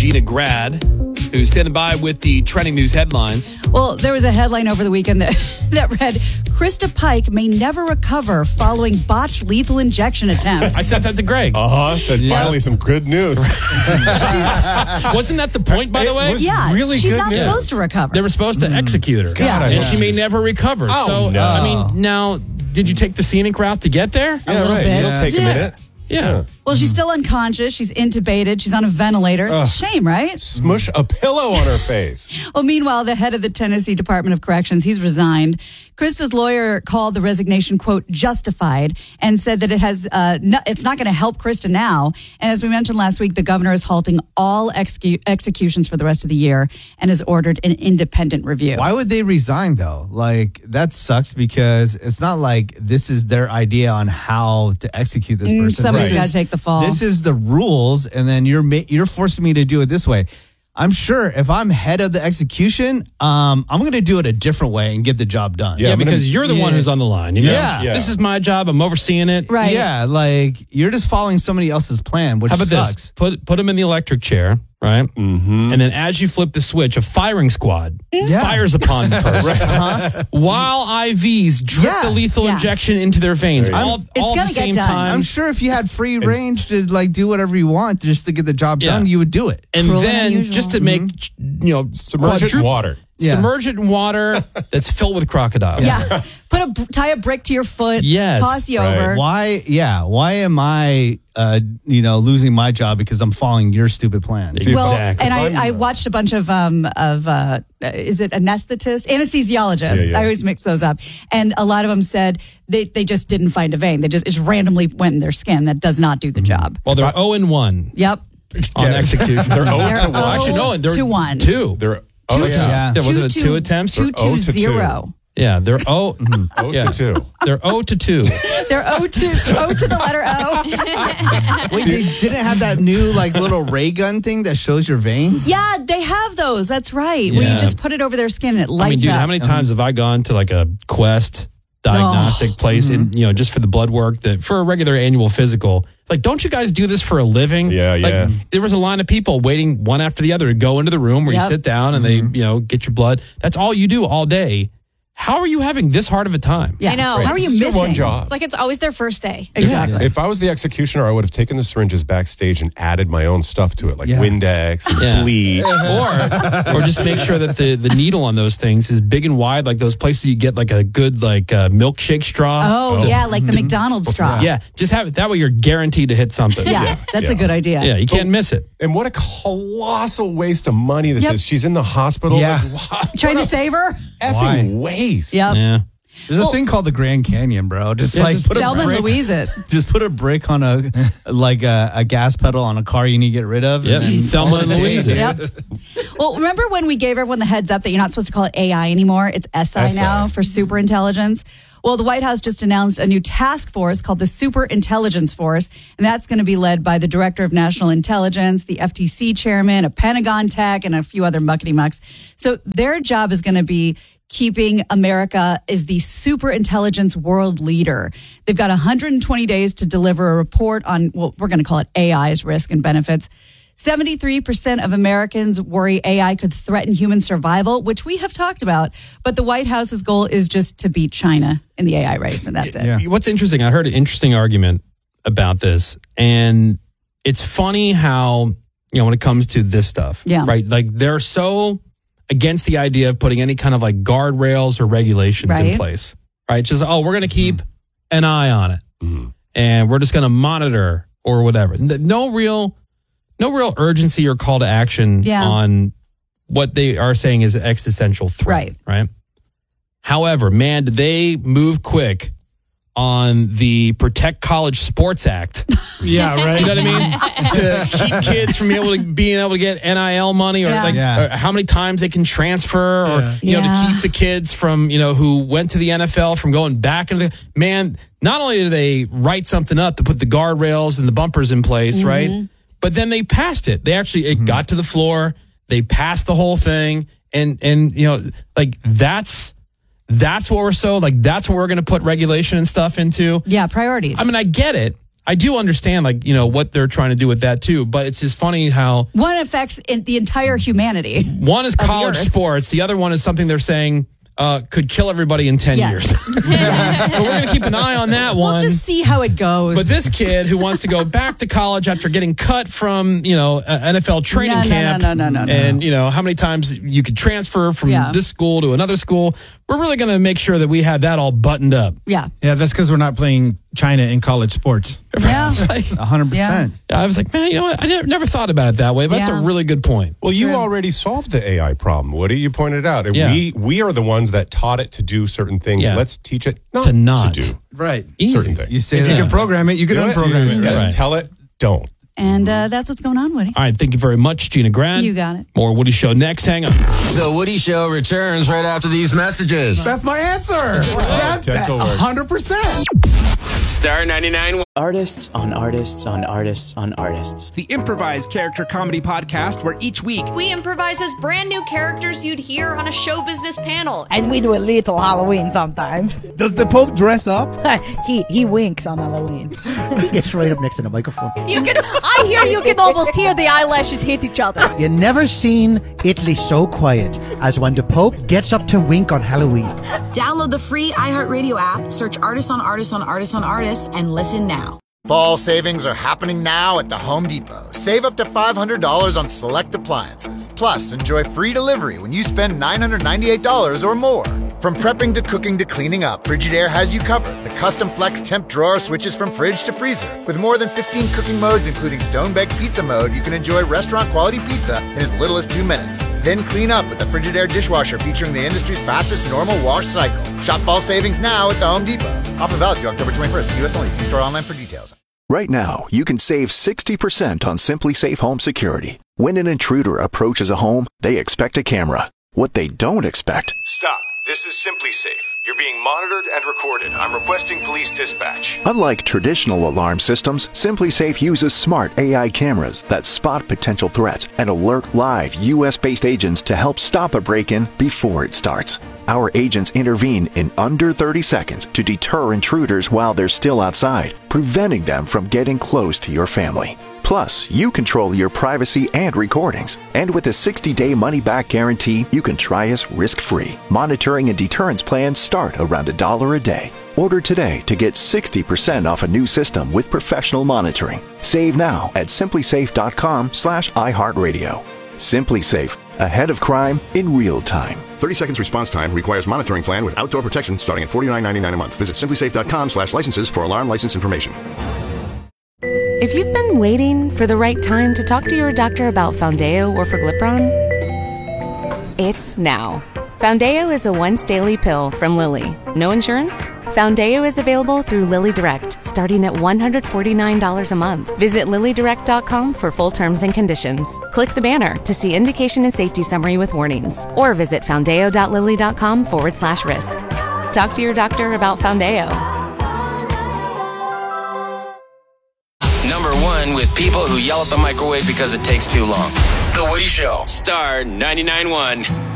Dina Grad, who's standing by with the trending news headlines. Well, there was a headline over the weekend that read, Krista Pike may never recover following botched lethal injection attempt. I sent that to Greg. Said finally some good news. Wasn't that the point, by the way? Yeah, really she's good not news. supposed to recover. They were supposed to execute her. Yeah. And she may never recover. Oh, so, no. I mean, now, did you take the scenic route to get there? Yeah, little right. bit. It'll take a minute. Yeah. Well, she's still unconscious. She's intubated. She's on a ventilator. It's a shame, right? Smush a pillow on her face. Well, meanwhile, the head of the Tennessee Department of Corrections, he's resigned. Krista's lawyer called the resignation, quote, justified, and said that it's not going to help Krista now. And as we mentioned last week, the governor is halting all executions for the rest of the year and has ordered an independent review. Why would they resign, though? Like, that sucks because it's not like this is their idea on how to execute this person. Somebody's got to take the fall. This is the rules, and then you're forcing me to do it this way. I'm sure if I'm head of the execution, I'm going to do it a different way and get the job done. Yeah, because you're the one who's on the line. You know? Yeah. This is my job. I'm overseeing it. Right. Yeah, like you're just following somebody else's plan, which How about sucks. this? Put him in the electric chair, right? Mm-hmm. And then as you flip the switch, a firing squad fires upon the person while IVs drip the lethal injection into their veins all at the same time. I'm sure if you had free range to like do whatever you want just to get the job done, you would do it. And Cruel and then unusual. just to make, Submerge it in water. Yeah. Submerge it in water that's filled with crocodiles. Yeah. Tie a brick to your foot. Yes. Toss you Right. over. Why am I losing my job because I'm following your stupid plan? Well, Exactly. and I watched a bunch of is it anesthesiologists? Yeah. I always mix those up, and a lot of them said they just didn't find a vein. They just randomly went in their skin. That does not do the job. Well, they're 0-1. Yep. On execution. They're 0 They're to 1. Actually, no, they're 2-1. 2. They're Yeah. Yeah, wasn't it 2 attempts? 2-2-0. Yeah, they're 0 to 2. They're 0 to 2. They're O to the letter O. Wait, they didn't have that new like little ray gun thing that shows your veins? Yeah, they have those. That's right. Where Yeah. you just put it over their skin and it lights I mean, dude, up. how many times have I gone to like a Quest diagnostic place and just for the blood work that for a regular annual physical? Like, don't you guys do this for a living? Yeah, like, yeah. There was a line of people waiting one after the other to go into the room where you sit down and they, get your blood. That's all you do all day. How are you having this hard of a time? Yeah. I know. How are you It's your missing? one job. It's like it's always their first day. Exactly. If I was the executioner, I would have taken the syringes backstage and added my own stuff to it, like Windex and bleach. Or just make sure that the needle on those things is big and wide, like those places you get like a good milkshake straw. Oh, yeah, like the McDonald's straw. Yeah, just have it. That way you're guaranteed to hit something. Yeah, that's a good idea. Yeah, you can't miss it. And what a colossal waste of money this is. She's in the hospital. Yeah. Like, Trying to save her? effing waste. Yep. Yeah. There's a thing called the Grand Canyon, bro. Just put a Thelma and brick, Louise it. just put a brick on a gas pedal on a car you need to get rid of. Yep. And then Thelma and Louise it. Yep. Well, remember when we gave everyone the heads up that you're not supposed to call it AI anymore? It's SI now for super intelligence. Well, the White House just announced a new task force called the Super Intelligence Force, and that's going to be led by the Director of National Intelligence, the FTC chairman, a Pentagon tech, and a few other muckety-mucks. So their job is going to be keeping America as the super intelligence world leader. They've got 120 days to deliver a report on what we're going to call it AI's risk and benefits. 73% of Americans worry AI could threaten human survival, which we have talked about. But the White House's goal is just to beat China in the AI race, and that's it. Yeah. What's interesting, I heard an interesting argument about this, and it's funny how, when it comes to this stuff, right? Like they're so against the idea of putting any kind of like guardrails or regulations in place, right? Just, we're going to keep an eye on it and we're just going to monitor or whatever. No real urgency or call to action on what they are saying is an existential threat, right? However, man, did they move quick on the Protect College Sports Act. Yeah, right. You know what I mean? To keep kids from being able to get NIL money or or how many times they can transfer or, to keep the kids from, who went to the NFL from going back into man, not only did they write something up to put the guardrails and the bumpers in place, right? But then they passed it. They actually, it got to the floor. They passed the whole thing. And that's what we're that's what we're going to put regulation and stuff into. Yeah, priorities. I mean, I get it. I do understand, like, what they're trying to do with that too. But it's just funny how one affects the entire humanity. One is college sports. The other one is something they're saying could kill everybody in 10 years. But we're going to keep an eye on that one. We'll just see how it goes. But this kid who wants to go back to college after getting cut from, NFL training camp. No. And, how many times you could transfer from this school to another school. We're really going to make sure that we have that all buttoned up. Yeah. Yeah, that's because we're not playing China in college sports. Yeah. 100%. Yeah. I was like, man, you know what? I never thought about it that way. But that's a really good point. Well, you already solved the AI problem, Woody. You pointed out. And we are the ones that taught it to do certain things. Yeah. Let's teach it not to do right. certain things. You say if you can program it, you can unprogram it. Right. Tell it, don't. And that's what's going on, Woody. All right. Thank you very much, Gina Grant. You got it. More Woody Show next. Hang on. The Woody Show returns right after these messages. That's my answer. 100%. Star 99. Artists on artists on artists on artists. The improvised character comedy podcast where each week we improvise as brand new characters you'd hear on a show business panel. And we do a little Halloween sometimes. Does the Pope dress up? He winks on Halloween. He gets right up next to the microphone. I hear you can almost hear the eyelashes hit each other. You never seen Italy so quiet as when the Pope gets up to wink on Halloween. Download the free iHeartRadio app, search Artists on Artists on Artists on Artists, and listen now. Fall savings are happening now at the Home Depot. Save up to $500 on select appliances. Plus, enjoy free delivery when you spend $998 or more. From prepping to cooking to cleaning up, Frigidaire has you covered. The custom flex temp drawer switches from fridge to freezer. With more than 15 cooking modes, including stone-baked pizza mode, you can enjoy restaurant-quality pizza in as little as 2 minutes. Then clean up with the Frigidaire dishwasher featuring the industry's fastest normal wash cycle. Shop fall savings now at the Home Depot. Offer valid through October 21st. U.S. only. See store online for details. Right now, you can save 60% on Simply Safe Home Security. When an intruder approaches a home, they expect a camera. What they don't expect... Stop. This is Simply Safe. You're being monitored and recorded. I'm requesting police dispatch. Unlike traditional alarm systems, Simply Safe uses smart AI cameras that spot potential threats and alert live U.S.-based agents to help stop a break-in before it starts. Our agents intervene in under 30 seconds to deter intruders while they're still outside, preventing them from getting close to your family. Plus, you control your privacy and recordings. And with a 60-day money-back guarantee, you can try us risk-free. Monitoring and deterrence plans start around $1 a day. Order today to get 60% off a new system with professional monitoring. Save now at simplysafe.com/iHeartRadio. Simply Safe, ahead of crime in real time. 30 seconds response time requires monitoring plan with outdoor protection starting at $49.99 a month. Visit simplysafe.com/licenses for alarm license information. If you've been waiting for the right time to talk to your doctor about Foundayo or Forglipron, it's now. Foundayo is a once-daily pill from Lilly. No insurance? Foundayo is available through Lilly Direct, starting at $149 a month. Visit LillyDirect.com for full terms and conditions. Click the banner to see indication and safety summary with warnings, or visit Foundayo.Lilly.com/risk. Talk to your doctor about Foundayo. Number one with people who yell at the microwave because it takes too long. The Woody Show. Star 99.1.